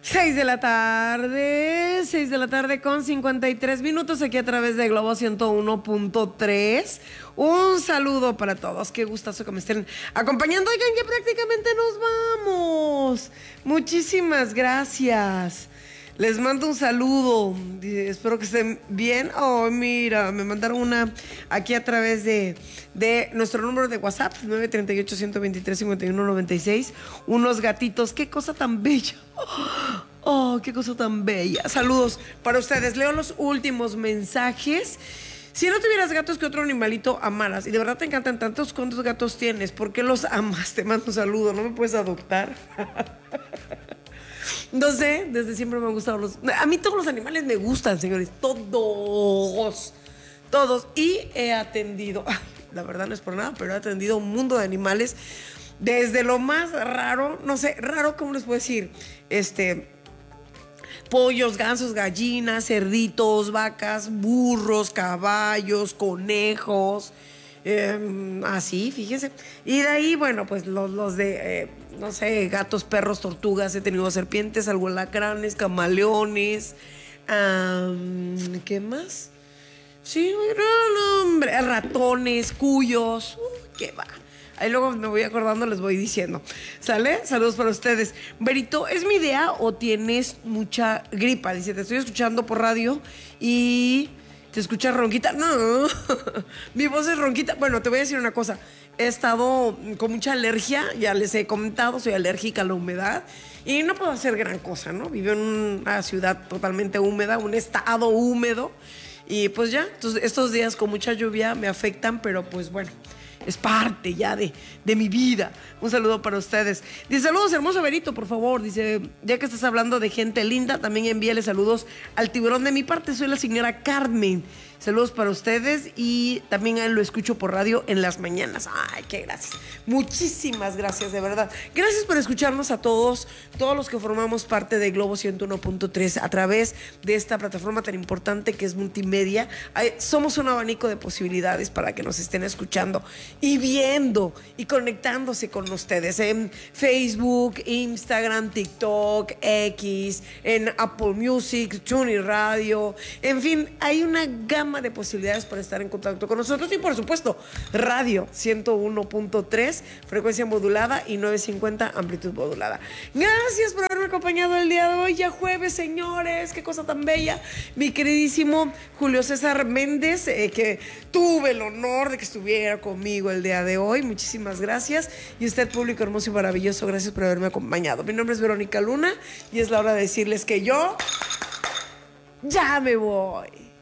6 de la tarde con 53 minutos aquí a través de Globo 101.3. Un saludo para todos, qué gustazo que me estén acompañando. Oigan, que prácticamente nos vamos. Muchísimas gracias. Les mando un saludo, espero que estén bien. Oh, mira, me mandaron una aquí a través de nuestro número de WhatsApp, 938-123-5196. Unos gatitos, qué cosa tan bella. Oh, qué cosa tan bella. Saludos para ustedes. Leo los últimos mensajes. Si no tuvieras gatos, ¿qué otro animalito amaras? Y de verdad te encantan tantos. ¿Cuántos gatos tienes? ¿Por qué los amas? Te mando un saludo. ¿No me puedes adoptar? No sé, desde siempre me han gustado los... A mí todos los animales me gustan, señores. Todos. Y he atendido... Ay, la verdad no es por nada, pero he atendido un mundo de animales. Desde lo más raro, no sé, raro, ¿cómo les puedo decir? Pollos, gansos, gallinas, cerditos, vacas, burros, caballos, conejos... así, fíjense. Y de ahí, bueno, pues los de, no sé, gatos, perros, tortugas. He tenido serpientes, alacranes, camaleones. ¿Qué más? Sí, no, hombre. Ratones, cuyos. ¿Qué va? Ahí luego me voy acordando, les voy diciendo. ¿Sale? Saludos para ustedes. Berito, ¿es mi idea o tienes mucha gripa? Dice, te estoy escuchando por radio y... ¿te escuchas ronquita? No, mi voz es ronquita. Bueno, te voy a decir una cosa. He estado con mucha alergia, ya les he comentado, soy alérgica a la humedad y no puedo hacer gran cosa, ¿no? Vivo en una ciudad totalmente húmeda, un estado húmedo y pues ya, entonces, estos días con mucha lluvia me afectan, pero pues bueno, es parte ya de mi vida. Un saludo para ustedes. Dice, saludos, hermoso Berito, por favor. Dice, ya que estás hablando de gente linda, también envíale saludos al tiburón de mi parte. Soy la señora Carmen. Saludos para ustedes y también a él lo escucho por radio en las mañanas. Ay, qué gracias. Muchísimas gracias, de verdad. Gracias por escucharnos a todos los que formamos parte de Globo 101.3 a través de esta plataforma tan importante que es multimedia. Somos un abanico de posibilidades para que nos estén escuchando y viendo y conectándose con ustedes en Facebook, Instagram, TikTok, X, en Apple Music, TuneIn Radio. En fin, hay una gama de posibilidades para estar en contacto con nosotros y por supuesto radio 101.3 frecuencia modulada y 950 amplitud modulada. Gracias por haberme acompañado el día de hoy, ya jueves, señores, qué cosa tan bella. Mi queridísimo Julio César Méndez, que tuve el honor de que estuviera conmigo el día de hoy, muchísimas gracias. Y usted, público hermoso y maravilloso, gracias por haberme acompañado. Mi nombre es Verónica Luna y es la hora de decirles que yo ya me voy.